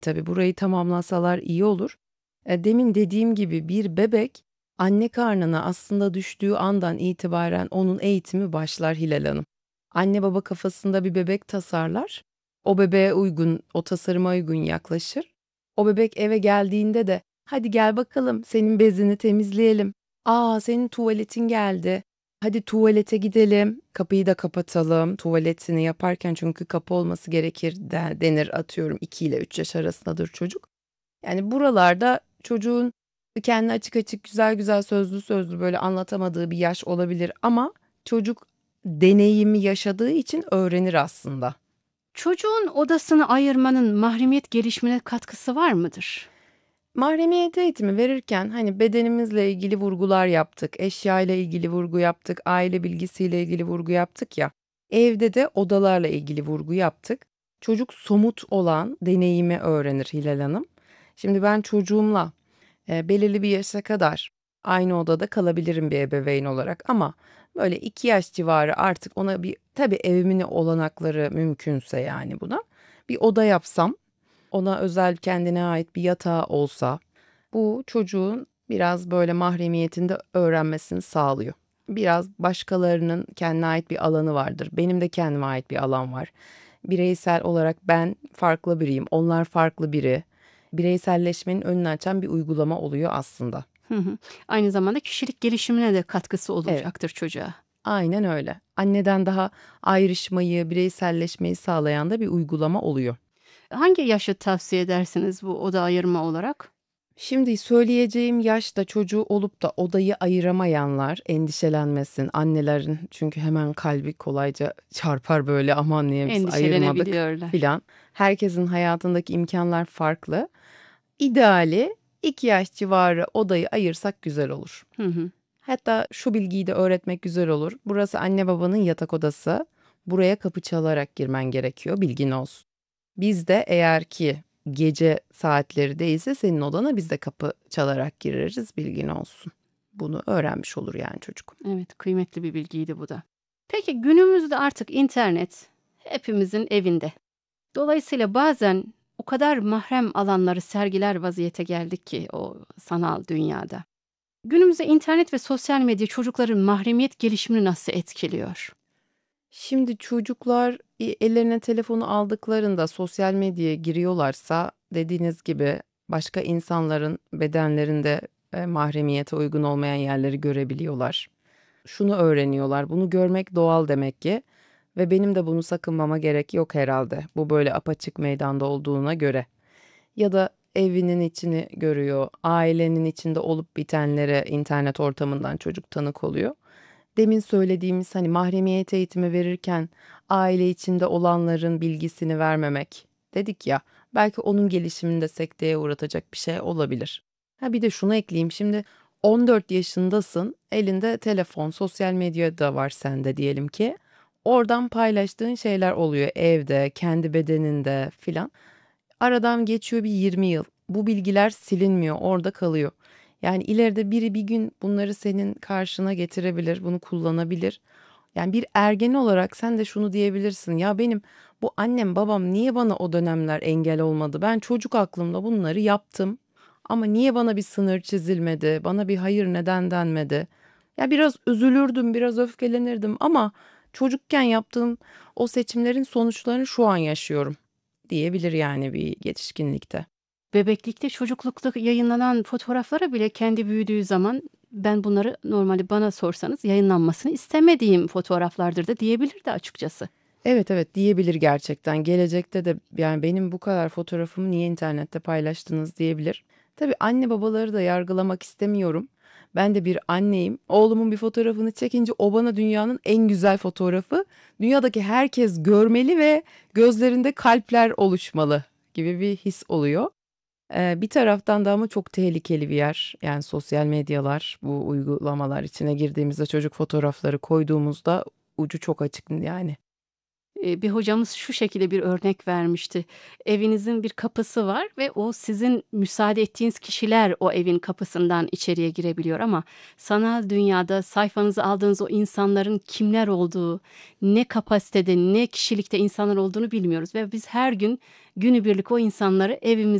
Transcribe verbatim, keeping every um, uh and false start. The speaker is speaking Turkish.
Tabii burayı tamamlasalar iyi olur. E, demin dediğim gibi bir bebek anne karnına aslında düştüğü andan itibaren onun eğitimi başlar Hilal Hanım. Anne baba kafasında bir bebek tasarlar. O bebeğe uygun, o tasarıma uygun yaklaşır. O bebek eve geldiğinde de hadi gel bakalım senin bezini temizleyelim. Aa senin tuvaletin geldi. Hadi tuvalete gidelim. Kapıyı da kapatalım. Tuvaletini yaparken çünkü kapı olması gerekir de- denir atıyorum iki ile üç yaş arasındadır çocuk. Yani buralarda çocuğun kendini açık açık güzel güzel sözlü sözlü böyle anlatamadığı bir yaş olabilir ama çocuk deneyimi yaşadığı için öğrenir aslında. Çocuğun odasını ayırmanın mahremiyet gelişimine katkısı var mıdır? Mahremiyet eğitimi verirken hani bedenimizle ilgili vurgular yaptık, eşya ile ilgili vurgu yaptık, aile bilgisiyle ilgili vurgu yaptık ya. Evde de odalarla ilgili vurgu yaptık. Çocuk somut olan deneyimi öğrenir Hilal Hanım. Şimdi ben çocuğumla e, belirli bir yaşa kadar aynı odada kalabilirim bir ebeveyn olarak ama böyle iki yaş civarı artık ona bir tabii evimin olanakları mümkünse yani buna bir oda yapsam ona özel kendine ait bir yatağı olsa bu çocuğun biraz böyle mahremiyetinde öğrenmesini sağlıyor. Biraz başkalarının kendine ait bir alanı vardır. Benim de kendime ait bir alan var. Bireysel olarak ben farklı biriyim, onlar farklı biri. Bireyselleşmenin önünü açan bir uygulama oluyor aslında. Hı hı. Aynı zamanda kişilik gelişimine de katkısı Evet, olacaktır çocuğa. aynen öyle. Anneden daha ayrışmayı, bireyselleşmeyi sağlayan da bir uygulama oluyor. Hangi yaşı tavsiye edersiniz bu oda ayırma olarak? Şimdi söyleyeceğim yaşta çocuğu olup da odayı ayıramayanlar endişelenmesin. Annelerin çünkü hemen kalbi kolayca çarpar böyle aman niye biz ayırmadık Endişelenebiliyorlar. filan. Herkesin hayatındaki imkanlar farklı. İdeali iki yaş civarı odayı ayırsak güzel olur. Hı hı. Hatta şu bilgiyi de öğretmek güzel olur. Burası anne babanın yatak odası. Buraya kapı çalarak girmen gerekiyor, bilgin olsun. Biz de eğer ki gece saatleri değilse senin odana biz de kapı çalarak gireriz, bilgin olsun. Bunu öğrenmiş olur yani çocuk. Evet, kıymetli bir bilgiydi bu da. Peki günümüzde artık internet hepimizin evinde. Dolayısıyla bazen o kadar mahrem alanları sergiler vaziyete geldik ki o sanal dünyada. Günümüzde internet ve sosyal medya çocukların mahremiyet gelişimini nasıl etkiliyor? Şimdi çocuklar e, ellerine telefonu aldıklarında sosyal medyaya giriyorlarsa dediğiniz gibi başka insanların bedenlerinde e, mahremiyete uygun olmayan yerleri görebiliyorlar. Şunu öğreniyorlar. Bunu görmek doğal demek ki ve benim de bunu sakınmama gerek yok herhalde. Bu böyle apaçık meydanda olduğuna göre. Ya da evinin içini görüyor, ailenin içinde olup bitenlere internet ortamından çocuk tanık oluyor. Demin söylediğimiz hani mahremiyet eğitimi verirken aile içinde olanların bilgisini vermemek dedik ya, belki onun gelişimini de sekteye uğratacak bir şey olabilir. Ha bir de şunu ekleyeyim, şimdi on dört yaşındasın, elinde telefon, sosyal medya da var sende diyelim ki. Oradan paylaştığın şeyler oluyor evde, kendi bedeninde filan. Aradan geçiyor bir yirmi yıl. Bu bilgiler silinmiyor, orada kalıyor. Yani ileride biri bir gün bunları senin karşına getirebilir, bunu kullanabilir. Yani bir ergen olarak sen de şunu diyebilirsin. Ya benim bu annem babam niye bana o dönemler engel olmadı? Ben çocuk aklımda bunları yaptım. Ama niye bana bir sınır çizilmedi? Bana bir hayır neden denmedi? Ya biraz üzülürdüm, biraz öfkelenirdim ama çocukken yaptığım o seçimlerin sonuçlarını şu an yaşıyorum diyebilir yani bir yetişkinlikte. Bebeklikte, çocuklukta yayınlanan fotoğraflara bile kendi büyüdüğü zaman ben bunları normalde bana sorsanız yayınlanmasını istemediğim fotoğraflardır da diyebilirdi açıkçası. Evet evet diyebilir gerçekten. Gelecekte de yani benim bu kadar fotoğrafımı niye internette paylaştınız diyebilir. Tabii anne babaları da yargılamak istemiyorum. Ben de bir anneyim. Oğlumun bir fotoğrafını çekince o bana dünyanın en güzel fotoğrafı. Dünyadaki herkes görmeli ve gözlerinde kalpler oluşmalı gibi bir his oluyor. Ee, bir taraftan da ama çok tehlikeli bir yer. Yani sosyal medyalar, bu uygulamalar içine girdiğimizde çocuk fotoğrafları koyduğumuzda ucu çok açık yani. Eee, bir hocamız şu şekilde bir örnek vermişti. Evinizin bir kapısı var ve o sizin müsaade ettiğiniz kişiler o evin kapısından içeriye girebiliyor ama sanal dünyada sayfanızı aldığınız o insanların kimler olduğu, ne kapasitede, ne kişilikte insanlar olduğunu bilmiyoruz ve biz her gün günübirlik o insanları evimize